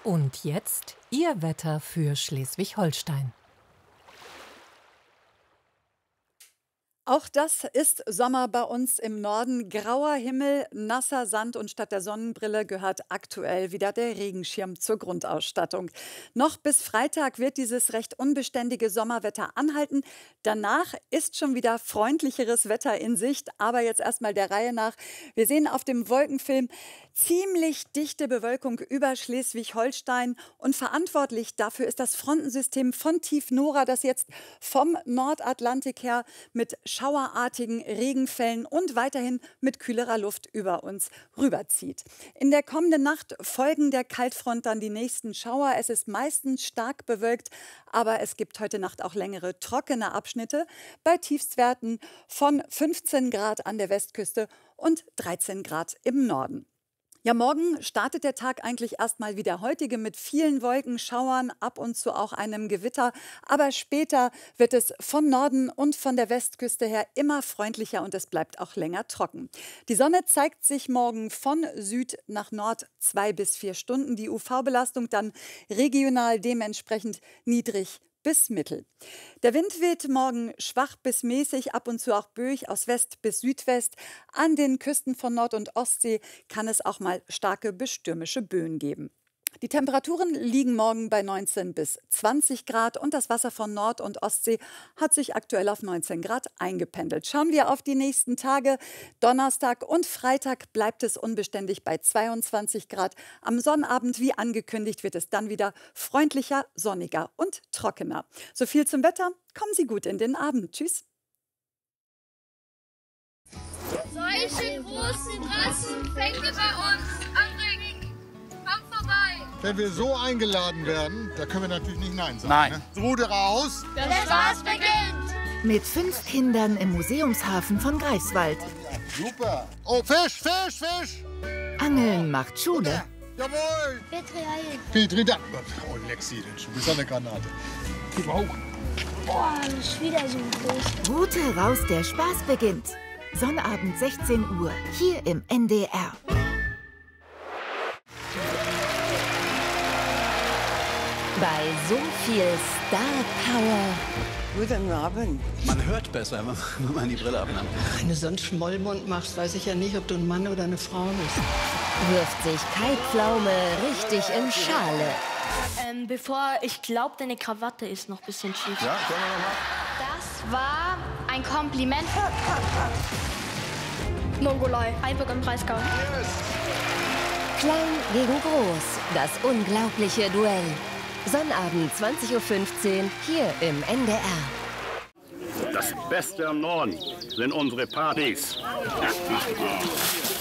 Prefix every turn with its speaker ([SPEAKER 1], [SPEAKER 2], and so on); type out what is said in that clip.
[SPEAKER 1] Und jetzt Ihr Wetter für Schleswig-Holstein.
[SPEAKER 2] Auch das ist Sommer bei uns im Norden. Grauer Himmel, nasser Sand und statt der Sonnenbrille gehört aktuell wieder der Regenschirm zur Grundausstattung. Noch bis Freitag wird dieses recht unbeständige Sommerwetter anhalten. Danach ist schon wieder freundlicheres Wetter in Sicht. Aber jetzt erstmal der Reihe nach. Wir sehen auf dem Wolkenfilm ziemlich dichte Bewölkung über Schleswig-Holstein. Und verantwortlich dafür ist das Frontensystem von Tief Nora, das jetzt vom Nordatlantik her mit schauerartigen Regenfällen und weiterhin mit kühlerer Luft über uns rüberzieht. In der kommenden Nacht folgen der Kaltfront dann die nächsten Schauer. Es ist meistens stark bewölkt, aber es gibt heute Nacht auch längere trockene Abschnitte bei Tiefstwerten von 15 Grad an der Westküste und 13 Grad im Norden. Ja, morgen startet der Tag eigentlich erstmal wie der heutige mit vielen Wolkenschauern, ab und zu auch einem Gewitter. Aber später wird es von Norden und von der Westküste her immer freundlicher und es bleibt auch länger trocken. Die Sonne zeigt sich morgen von Süd nach Nord 2 bis 4 Stunden. Die UV-Belastung dann regional dementsprechend niedrig bis mittel. Der Wind weht morgen schwach bis mäßig, ab und zu auch böig aus West bis Südwest. An den Küsten von Nord- und Ostsee kann es auch mal starke bis stürmische Böen geben. Die Temperaturen liegen morgen bei 19 bis 20 Grad und das Wasser von Nord- und Ostsee hat sich aktuell auf 19 Grad eingependelt. Schauen wir auf die nächsten Tage. Donnerstag und Freitag bleibt es unbeständig bei 22 Grad. Am Sonnabend, wie angekündigt, wird es dann wieder freundlicher, sonniger und trockener. So viel zum Wetter. Kommen Sie gut in den Abend. Tschüss.
[SPEAKER 3] Solche großen Rassen fängt ihr bei uns am Ring. Kommt vorbei.
[SPEAKER 4] Wenn wir so eingeladen werden, da können wir natürlich nicht Nein sagen.
[SPEAKER 5] Nein.
[SPEAKER 4] Ne? Ruderer aus.
[SPEAKER 3] Der Spaß beginnt.
[SPEAKER 6] Mit 5 Kindern im Museumshafen von Greifswald.
[SPEAKER 4] Super. Oh, Fisch, Fisch, Fisch.
[SPEAKER 6] Angeln macht Schule.
[SPEAKER 4] Jawohl. Petri, da. Oh, Lexi, das ist eine Granate. Gib mal hoch.
[SPEAKER 3] Boah, das ist wieder so groß.
[SPEAKER 6] Route raus, der Spaß beginnt. Sonnabend 16 Uhr, hier im NDR.
[SPEAKER 7] Bei so viel Star Power
[SPEAKER 8] Guten Abend.
[SPEAKER 5] Man hört besser, wenn man die Brille abnimmt.
[SPEAKER 8] Wenn du so einen Schmollmund machst, weiß ich ja nicht, ob du ein Mann oder eine Frau bist.
[SPEAKER 7] wirft sich Kai Pflaume richtig in Schale.
[SPEAKER 9] Ich glaube, deine Krawatte ist noch ein bisschen schief.
[SPEAKER 5] Ja, können wir noch mal?
[SPEAKER 9] Das war ein Kompliment. Mongolei, Freiburg im Breisgau.
[SPEAKER 7] Klein gegen groß, das unglaubliche Duell. Sonnabend 20:15 Uhr hier im NDR.
[SPEAKER 10] Das Beste am Norden sind unsere Partys.